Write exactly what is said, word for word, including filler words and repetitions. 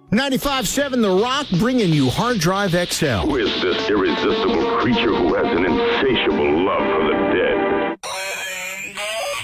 ninety-five seven The Rock, bringing you Hard Drive X L. Who is this irresistible creature who has an insatiable love